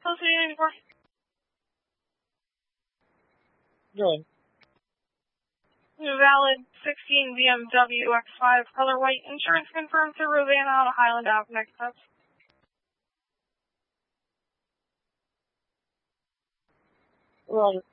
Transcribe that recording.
Close 84. Go ahead. Valid 16 BMW X5 color white. Insurance confirmed to Ravenna on Highland Ave. Next steps. Roger.